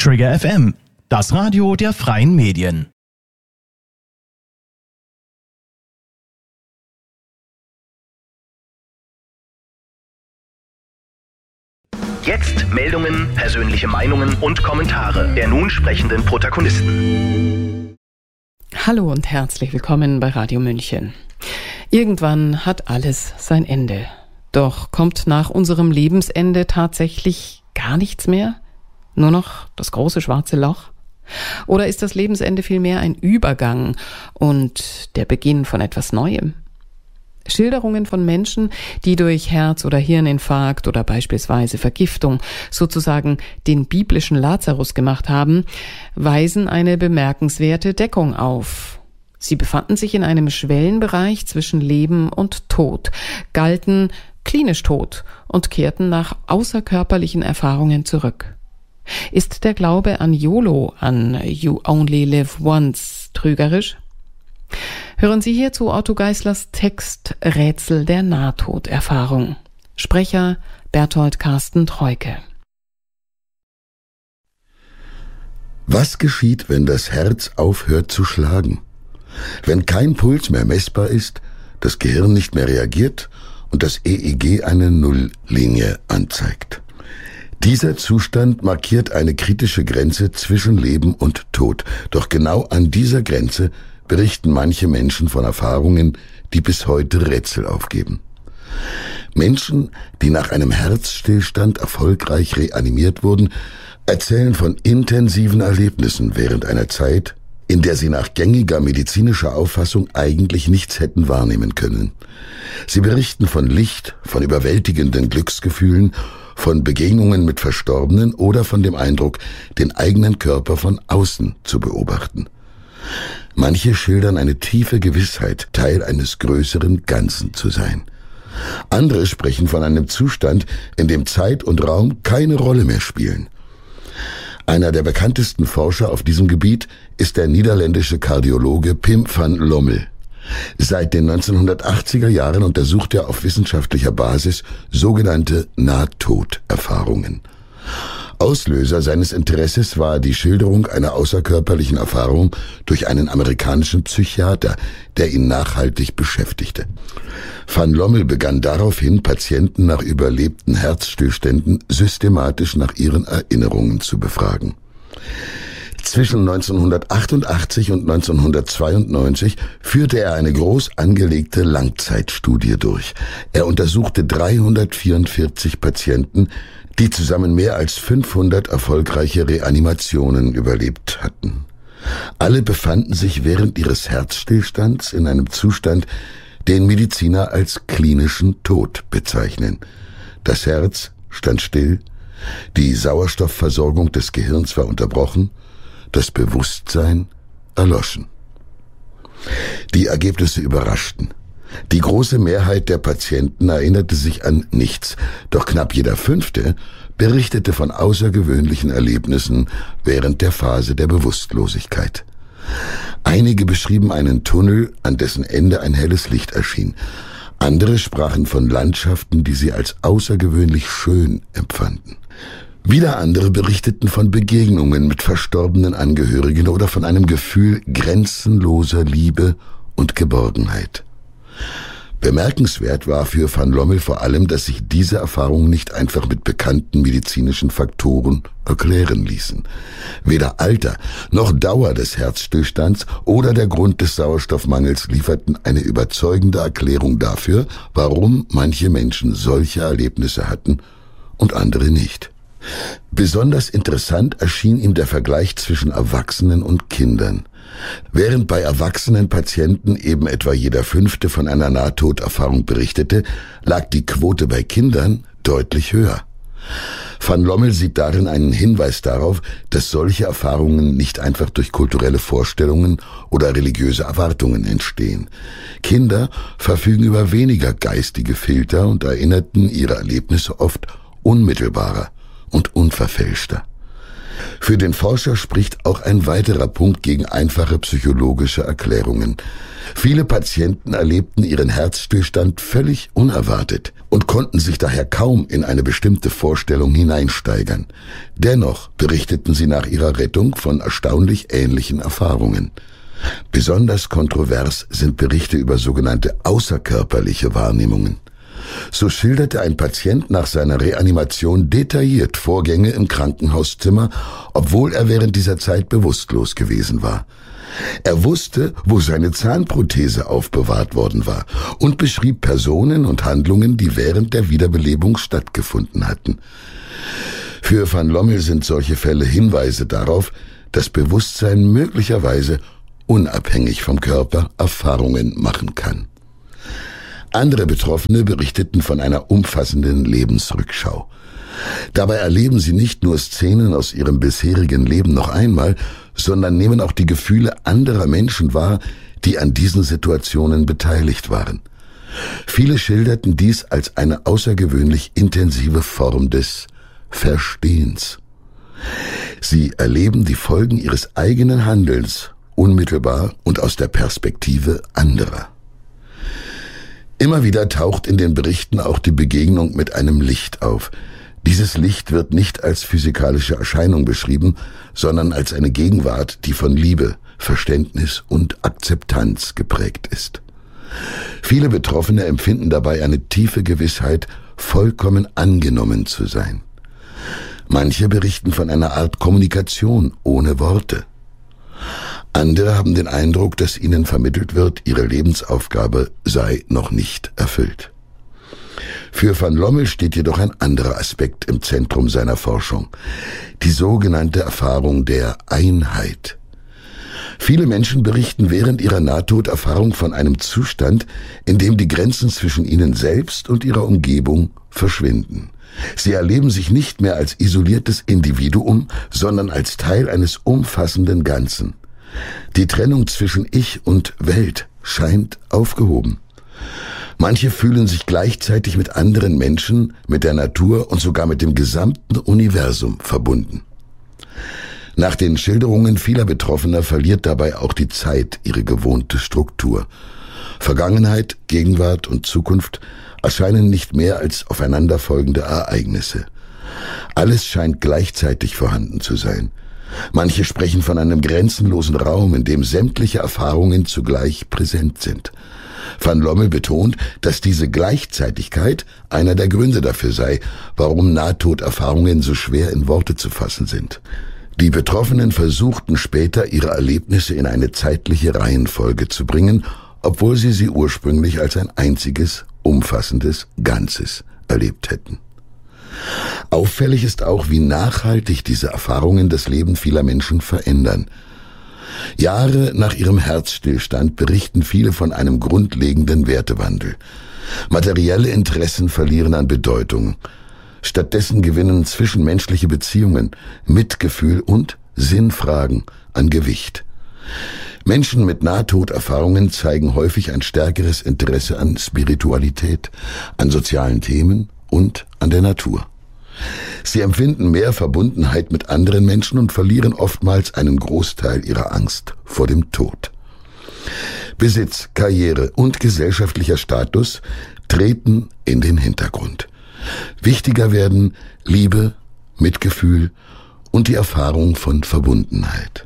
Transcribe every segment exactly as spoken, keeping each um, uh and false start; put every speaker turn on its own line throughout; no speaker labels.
Trigger F M, das Radio der freien Medien. Jetzt Meldungen, persönliche Meinungen und Kommentare der nun sprechenden Protagonisten.
Hallo und herzlich willkommen bei Radio München. Irgendwann hat alles sein Ende. Doch kommt nach unserem Lebensende tatsächlich gar nichts mehr? Nur noch das große schwarze Loch? Oder ist das Lebensende vielmehr ein Übergang und der Beginn von etwas Neuem? Schilderungen von Menschen, die durch Herz- oder Hirninfarkt oder beispielsweise Vergiftung sozusagen den biblischen Lazarus gemacht haben, weisen eine bemerkenswerte Deckung auf. Sie befanden sich in einem Schwellenbereich zwischen Leben und Tod, galten klinisch tot und kehrten nach außerkörperlichen Erfahrungen zurück. Ist der Glaube an YOLO, an You Only Live Once, trügerisch? Hören Sie hierzu Otto Geisslers Text Rätsel der Nahtoderfahrung. Sprecher Berthold Carsten Treuke.
Was geschieht, wenn das Herz aufhört zu schlagen? Wenn kein Puls mehr messbar ist, das Gehirn nicht mehr reagiert und das E E G eine Nulllinie anzeigt. Dieser Zustand markiert eine kritische Grenze zwischen Leben und Tod. Doch genau an dieser Grenze berichten manche Menschen von Erfahrungen, die bis heute Rätsel aufgeben. Menschen, die nach einem Herzstillstand erfolgreich reanimiert wurden, erzählen von intensiven Erlebnissen während einer Zeit, in der sie nach gängiger medizinischer Auffassung eigentlich nichts hätten wahrnehmen können. Sie berichten von Licht, von überwältigenden Glücksgefühlen, von Begegnungen mit Verstorbenen oder von dem Eindruck, den eigenen Körper von außen zu beobachten. Manche schildern eine tiefe Gewissheit, Teil eines größeren Ganzen zu sein. Andere sprechen von einem Zustand, in dem Zeit und Raum keine Rolle mehr spielen. Einer der bekanntesten Forscher auf diesem Gebiet ist der niederländische Kardiologe Pim van Lommel. Seit den neunzehnhundertachtziger Jahren untersucht er auf wissenschaftlicher Basis sogenannte Nahtoderfahrungen. Auslöser seines Interesses war die Schilderung einer außerkörperlichen Erfahrung durch einen amerikanischen Psychiater, der ihn nachhaltig beschäftigte. Van Lommel begann daraufhin, Patienten nach überlebten Herzstillständen systematisch nach ihren Erinnerungen zu befragen. Zwischen neunzehnhundertachtundachtzig und neunzehnhundertzweiundneunzig führte er eine groß angelegte Langzeitstudie durch. Er untersuchte dreihundertvierundvierzig Patienten, die zusammen mehr als fünfhundert erfolgreiche Reanimationen überlebt hatten. Alle befanden sich während ihres Herzstillstands in einem Zustand, den Mediziner als klinischen Tod bezeichnen. Das Herz stand still, die Sauerstoffversorgung des Gehirns war unterbrochen, das Bewusstsein erloschen. Die Ergebnisse überraschten. Die große Mehrheit der Patienten erinnerte sich an nichts, doch knapp jeder Fünfte berichtete von außergewöhnlichen Erlebnissen während der Phase der Bewusstlosigkeit. Einige beschrieben einen Tunnel, an dessen Ende ein helles Licht erschien. Andere sprachen von Landschaften, die sie als außergewöhnlich schön empfanden. Wieder andere berichteten von Begegnungen mit verstorbenen Angehörigen oder von einem Gefühl grenzenloser Liebe und Geborgenheit. Bemerkenswert war für Van Lommel vor allem, dass sich diese Erfahrungen nicht einfach mit bekannten medizinischen Faktoren erklären ließen. Weder Alter noch Dauer des Herzstillstands oder der Grund des Sauerstoffmangels lieferten eine überzeugende Erklärung dafür, warum manche Menschen solche Erlebnisse hatten und andere nicht. Besonders interessant erschien ihm der Vergleich zwischen Erwachsenen und Kindern. Während bei erwachsenen Patienten eben etwa jeder Fünfte von einer Nahtoderfahrung berichtete, lag die Quote bei Kindern deutlich höher. Van Lommel sieht darin einen Hinweis darauf, dass solche Erfahrungen nicht einfach durch kulturelle Vorstellungen oder religiöse Erwartungen entstehen. Kinder verfügen über weniger geistige Filter und erinnerten ihre Erlebnisse oft unmittelbarer und unverfälschter. Für den Forscher spricht auch ein weiterer Punkt gegen einfache psychologische Erklärungen. Viele Patienten erlebten ihren Herzstillstand völlig unerwartet und konnten sich daher kaum in eine bestimmte Vorstellung hineinsteigern. Dennoch berichteten sie nach ihrer Rettung von erstaunlich ähnlichen Erfahrungen. Besonders kontrovers sind Berichte über sogenannte außerkörperliche Wahrnehmungen. So schilderte ein Patient nach seiner Reanimation detailliert Vorgänge im Krankenhauszimmer, obwohl er während dieser Zeit bewusstlos gewesen war. Er wusste, wo seine Zahnprothese aufbewahrt worden war und beschrieb Personen und Handlungen, die während der Wiederbelebung stattgefunden hatten. Für Van Lommel sind solche Fälle Hinweise darauf, dass Bewusstsein möglicherweise unabhängig vom Körper Erfahrungen machen kann. Andere Betroffene berichteten von einer umfassenden Lebensrückschau. Dabei erleben sie nicht nur Szenen aus ihrem bisherigen Leben noch einmal, sondern nehmen auch die Gefühle anderer Menschen wahr, die an diesen Situationen beteiligt waren. Viele schilderten dies als eine außergewöhnlich intensive Form des Verstehens. Sie erleben die Folgen ihres eigenen Handelns unmittelbar und aus der Perspektive anderer. Immer wieder taucht in den Berichten auch die Begegnung mit einem Licht auf. Dieses Licht wird nicht als physikalische Erscheinung beschrieben, sondern als eine Gegenwart, die von Liebe, Verständnis und Akzeptanz geprägt ist. Viele Betroffene empfinden dabei eine tiefe Gewissheit, vollkommen angenommen zu sein. Manche berichten von einer Art Kommunikation ohne Worte. Andere haben den Eindruck, dass ihnen vermittelt wird, ihre Lebensaufgabe sei noch nicht erfüllt. Für Van Lommel steht jedoch ein anderer Aspekt im Zentrum seiner Forschung, die sogenannte Erfahrung der Einheit. Viele Menschen berichten während ihrer Nahtoderfahrung von einem Zustand, in dem die Grenzen zwischen ihnen selbst und ihrer Umgebung verschwinden. Sie erleben sich nicht mehr als isoliertes Individuum, sondern als Teil eines umfassenden Ganzen. Die Trennung zwischen Ich und Welt scheint aufgehoben. Manche fühlen sich gleichzeitig mit anderen Menschen, mit der Natur und sogar mit dem gesamten Universum verbunden. Nach den Schilderungen vieler Betroffener verliert dabei auch die Zeit ihre gewohnte Struktur. Vergangenheit, Gegenwart und Zukunft erscheinen nicht mehr als aufeinanderfolgende Ereignisse. Alles scheint gleichzeitig vorhanden zu sein. Manche sprechen von einem grenzenlosen Raum, in dem sämtliche Erfahrungen zugleich präsent sind. Van Lommel betont, dass diese Gleichzeitigkeit einer der Gründe dafür sei, warum Nahtoderfahrungen so schwer in Worte zu fassen sind. Die Betroffenen versuchten später, ihre Erlebnisse in eine zeitliche Reihenfolge zu bringen, obwohl sie sie ursprünglich als ein einziges, umfassendes Ganzes erlebt hätten. Auffällig ist auch, wie nachhaltig diese Erfahrungen das Leben vieler Menschen verändern. Jahre nach ihrem Herzstillstand berichten viele von einem grundlegenden Wertewandel. Materielle Interessen verlieren an Bedeutung. Stattdessen gewinnen zwischenmenschliche Beziehungen, Mitgefühl und Sinnfragen an Gewicht. Menschen mit Nahtoderfahrungen zeigen häufig ein stärkeres Interesse an Spiritualität, an sozialen Themen und an der Natur. Sie empfinden mehr Verbundenheit mit anderen Menschen und verlieren oftmals einen Großteil ihrer Angst vor dem Tod. Besitz, Karriere und gesellschaftlicher Status treten in den Hintergrund. Wichtiger werden Liebe, Mitgefühl und die Erfahrung von Verbundenheit.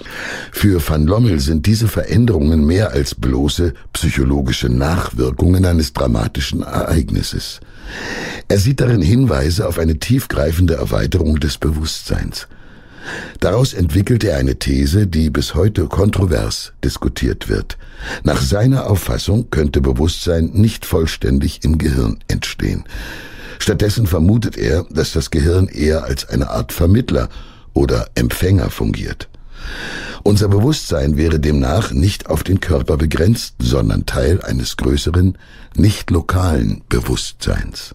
Für Van Lommel sind diese Veränderungen mehr als bloße psychologische Nachwirkungen eines dramatischen Ereignisses. Er sieht darin Hinweise auf eine tiefgreifende Erweiterung des Bewusstseins. Daraus entwickelt er eine These, die bis heute kontrovers diskutiert wird. Nach seiner Auffassung könnte Bewusstsein nicht vollständig im Gehirn entstehen. Stattdessen vermutet er, dass das Gehirn eher als eine Art Vermittler oder Empfänger fungiert. Unser Bewusstsein wäre demnach nicht auf den Körper begrenzt, sondern Teil eines größeren, nicht lokalen Bewusstseins.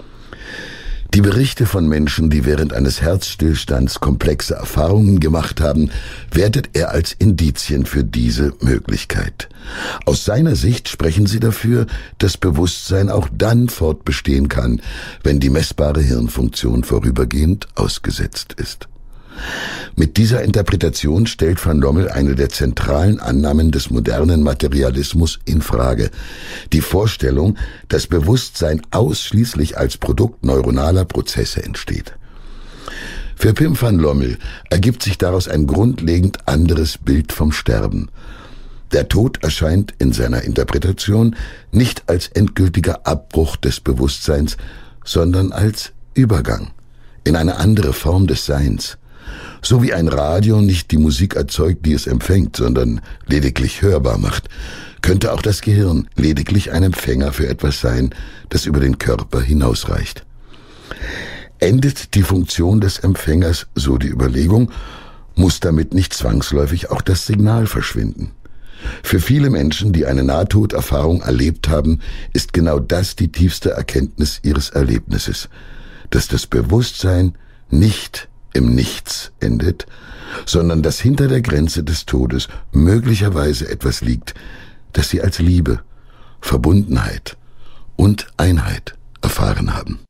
Die Berichte von Menschen, die während eines Herzstillstands komplexe Erfahrungen gemacht haben, wertet er als Indizien für diese Möglichkeit. Aus seiner Sicht sprechen sie dafür, dass Bewusstsein auch dann fortbestehen kann, wenn die messbare Hirnfunktion vorübergehend ausgesetzt ist. Mit dieser Interpretation stellt van Lommel eine der zentralen Annahmen des modernen Materialismus in Frage. Die Vorstellung, dass Bewusstsein ausschließlich als Produkt neuronaler Prozesse entsteht. Für Pim van Lommel ergibt sich daraus ein grundlegend anderes Bild vom Sterben. Der Tod erscheint in seiner Interpretation nicht als endgültiger Abbruch des Bewusstseins, sondern als Übergang in eine andere Form des Seins. So wie ein Radio nicht die Musik erzeugt, die es empfängt, sondern lediglich hörbar macht, könnte auch das Gehirn lediglich ein Empfänger für etwas sein, das über den Körper hinausreicht. Endet die Funktion des Empfängers, so die Überlegung, muss damit nicht zwangsläufig auch das Signal verschwinden. Für viele Menschen, die eine Nahtoderfahrung erlebt haben, ist genau das die tiefste Erkenntnis ihres Erlebnisses, dass das Bewusstsein nicht im Nichts endet, sondern dass hinter der Grenze des Todes möglicherweise etwas liegt, das sie als Liebe, Verbundenheit und Einheit erfahren haben.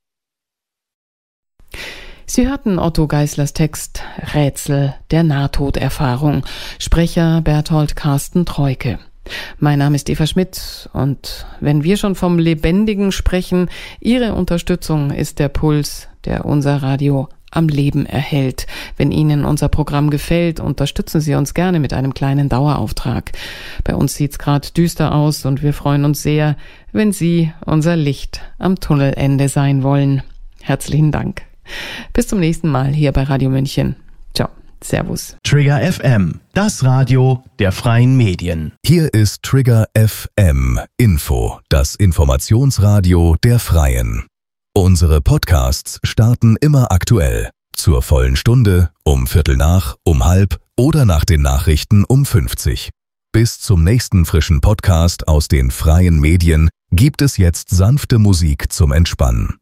Sie hörten Otto Geisslers Text Rätsel der Nahtoderfahrung, Sprecher Berthold Carsten Treuke. Mein Name ist Eva Schmidt und wenn wir schon vom Lebendigen sprechen, Ihre Unterstützung ist der Puls, der unser Radio am Leben erhält. Wenn Ihnen unser Programm gefällt, unterstützen Sie uns gerne mit einem kleinen Dauerauftrag. Bei uns sieht's gerade düster aus und wir freuen uns sehr, wenn Sie unser Licht am Tunnelende sein wollen. Herzlichen Dank. Bis zum nächsten Mal hier bei Radio München. Ciao. Servus.
Trigger F M, das Radio der freien Medien.
Hier ist Trigger F M Info, das Informationsradio der Freien. Unsere Podcasts starten immer aktuell. Zur vollen Stunde, um Viertel nach, um halb oder nach den Nachrichten um fünfzig. Bis zum nächsten frischen Podcast aus den freien Medien gibt es jetzt sanfte Musik zum Entspannen.